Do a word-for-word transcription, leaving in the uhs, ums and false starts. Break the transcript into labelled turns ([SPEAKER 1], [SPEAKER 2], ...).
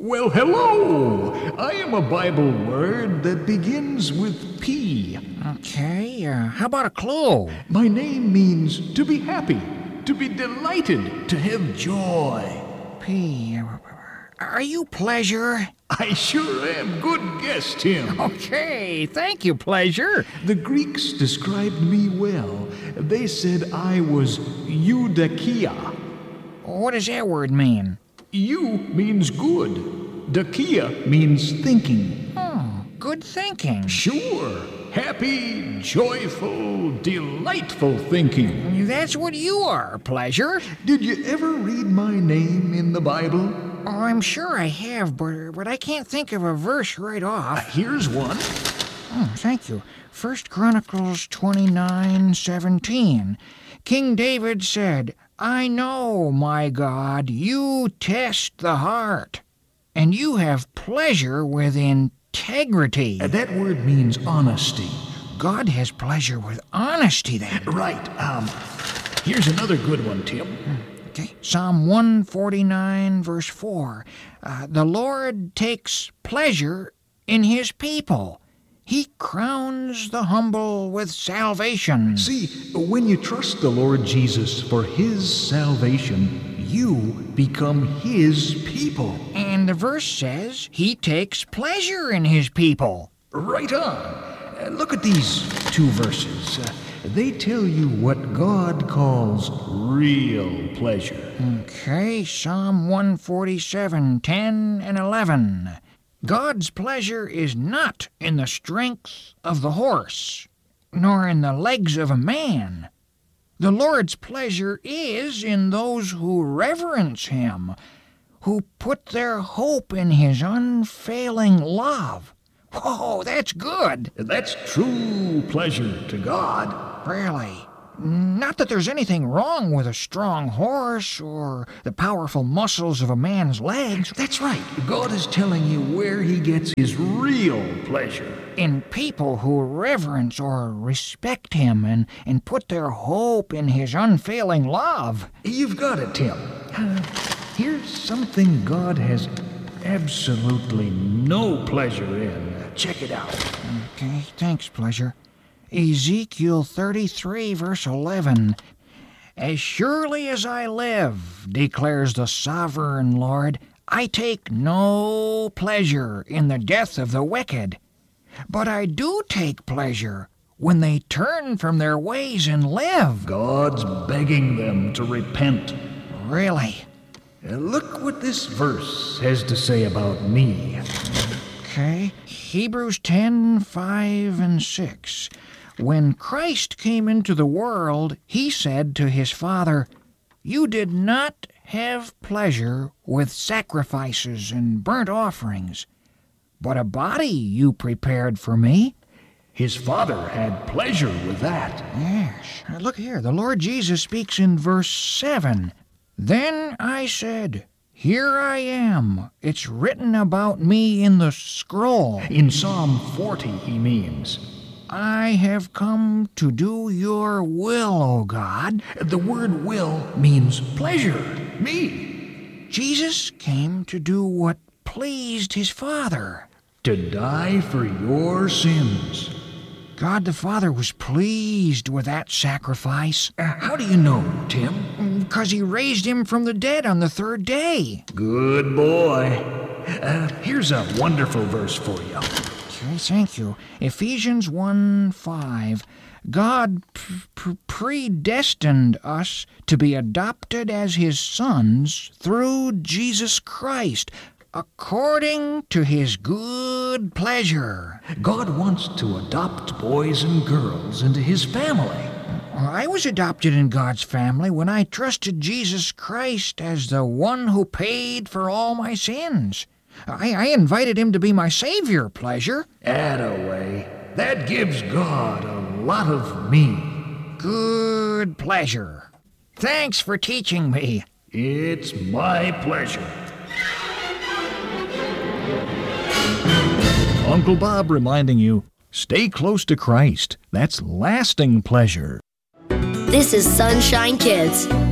[SPEAKER 1] Well, hello! I am a Bible word that begins with P.
[SPEAKER 2] Okay, uh, how about a clue?
[SPEAKER 1] My name means to be happy, to be delighted, to have joy.
[SPEAKER 2] P. Are you Pleasure?
[SPEAKER 1] I sure am. Good guess, Tim.
[SPEAKER 2] Okay, thank you, Pleasure.
[SPEAKER 1] The Greeks described me well. They said I was eudakia.
[SPEAKER 2] What does that word mean?
[SPEAKER 1] Eu means good. Dakia means thinking.
[SPEAKER 2] Oh, good thinking.
[SPEAKER 1] Sure. Happy, joyful, delightful thinking.
[SPEAKER 2] That's what you are, Pleasure.
[SPEAKER 1] Did you ever read my name in the Bible?
[SPEAKER 2] Oh, I'm sure I have, but, but I can't think of a verse right off.
[SPEAKER 1] Uh, here's one.
[SPEAKER 2] Oh, thank you. First Chronicles twenty-nine seventeen. King David said, I know, my God, you test the heart, and you have pleasure with integrity.
[SPEAKER 1] Uh, that word means honesty.
[SPEAKER 2] God has pleasure with honesty, then.
[SPEAKER 1] Right. Um, here's another good one, Tim.
[SPEAKER 2] Okay. Psalm one forty-nine, verse four. Uh, the Lord takes pleasure in his people. He crowns the humble with salvation.
[SPEAKER 1] See, when you trust the Lord Jesus for his salvation, you become his people.
[SPEAKER 2] And the verse says he takes pleasure in his people.
[SPEAKER 1] Right on. Uh, look at these two verses. Uh, they tell you what God calls real pleasure.
[SPEAKER 2] Okay, Psalm one forty-seven, ten and eleven. God's pleasure is not in the strength of the horse, nor in the legs of a man. The Lord's pleasure is in those who reverence him, who put their hope in his unfailing love. Whoa, that's good.
[SPEAKER 1] That's true pleasure to God.
[SPEAKER 2] Really? Not that there's anything wrong with a strong horse or the powerful muscles of a man's legs.
[SPEAKER 1] That's right. God is telling you where he gets his real pleasure.
[SPEAKER 2] In people who reverence or respect him and, and put their hope in his unfailing love.
[SPEAKER 1] You've got it, Tim. Uh, here's something God has absolutely no pleasure in. Check it out.
[SPEAKER 2] Okay, thanks, Pleasure. Ezekiel thirty-three, verse eleven. As surely as I live, declares the sovereign Lord, I take no pleasure in the death of the wicked, but I do take pleasure when they turn from their ways and live.
[SPEAKER 1] God's begging them to repent.
[SPEAKER 2] Really?
[SPEAKER 1] Uh, look what this verse has to say about me.
[SPEAKER 2] Okay. Hebrews ten, five and six. When Christ came into the world, he said to his Father, You did not have pleasure with sacrifices and burnt offerings, but a body you prepared for me.
[SPEAKER 1] His Father had pleasure with that.
[SPEAKER 2] Yes. Look here, the Lord Jesus speaks in verse seven. Then I said, Here I am. It's written about me in the scroll.
[SPEAKER 1] In Psalm forty, he means.
[SPEAKER 2] I have come to do your will, O God.
[SPEAKER 1] The word will means pleasure. Me.
[SPEAKER 2] Jesus came to do what pleased his Father.
[SPEAKER 1] To die for your sins.
[SPEAKER 2] God the Father was pleased with that sacrifice.
[SPEAKER 1] Uh, how do you know, Tim?
[SPEAKER 2] Because he raised him from the dead on the third day.
[SPEAKER 1] Good boy. Uh, here's a wonderful verse for you.
[SPEAKER 2] Okay, thank you. Ephesians one five. God p- predestined us to be adopted as his sons through Jesus Christ, according to his good pleasure.
[SPEAKER 1] God wants to adopt boys and girls into his family.
[SPEAKER 2] I was adopted in God's family when I trusted Jesus Christ as the one who paid for all my sins. I, I invited him to be my Savior, Pleasure.
[SPEAKER 1] Attaway. That gives God a lot of me.
[SPEAKER 2] Good pleasure. Thanks for teaching me.
[SPEAKER 1] It's my pleasure. Uncle Bob reminding you, stay close to Christ. That's lasting pleasure.
[SPEAKER 3] This is Sunshine Kids.